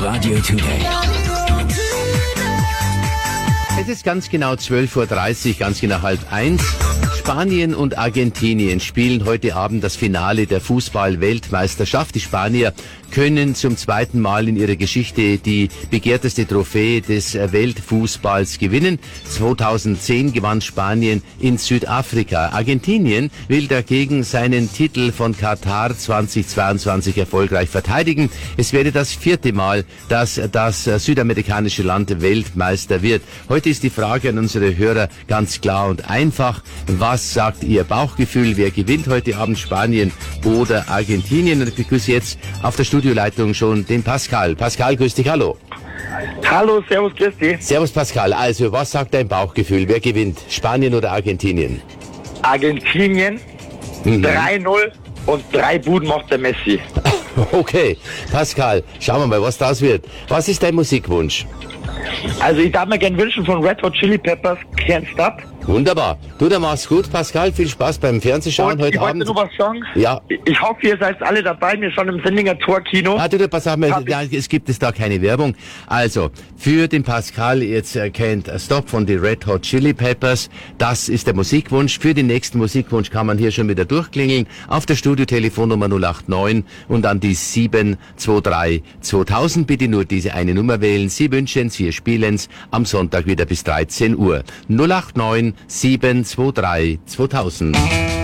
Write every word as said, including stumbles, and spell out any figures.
Radio Today. Es ist ganz genau zwölf Uhr dreißig, ganz genau halb eins. Spanien und Argentinien spielen heute Abend das Finale der Fußball-Weltmeisterschaft. Die Spanier können zum zweiten Mal in ihrer Geschichte die begehrteste Trophäe des Weltfußballs gewinnen. zweitausendzehn gewann Spanien in Südafrika. Argentinien will dagegen seinen Titel von Katar zweitausendzweiundzwanzig erfolgreich verteidigen. Es wäre das vierte Mal, dass das südamerikanische Land Weltmeister wird. Heute ist die Frage an unsere Hörer ganz klar und einfach. Was sagt Ihr Bauchgefühl? Wer gewinnt heute Abend, Spanien oder Argentinien? Und ich begrüße jetzt auf der Studioleitung schon den Pascal. Pascal, grüß dich, hallo. Hallo, servus, grüß dich. Servus Pascal. Also, was sagt dein Bauchgefühl? Wer gewinnt? Spanien oder Argentinien? Argentinien, Mhm. drei null und drei Buden macht der Messi. Okay, Pascal, schauen wir mal, was das wird. Was ist dein Musikwunsch? Also ich darf mir gerne wünschen von Red Hot Chili Peppers, Can't Stop. Wunderbar. Du, dann mach's gut, Pascal. Viel Spaß beim Fernsehschauen Und heute ich wollte Abend. nur was sagen. Ja. Ich hoffe, ihr seid alle dabei. Wir schon im Sendinger Torkino. Ah, du, du, pass auf, mal, Hab ja, es gibt es da keine Werbung. Also, für den Pascal jetzt äh, kennt Stop von den Red Hot Chili Peppers. Das ist der Musikwunsch. Für den nächsten Musikwunsch kann man hier schon wieder durchklingeln. Auf der Studiotelefonnummer null acht neun und dann die sieben zwei drei zweitausend. Bitte nur diese eine Nummer wählen. Sie wünschen's, wir spielen's am Sonntag wieder bis dreizehn Uhr. null acht neun sieben zwei drei zweitausend.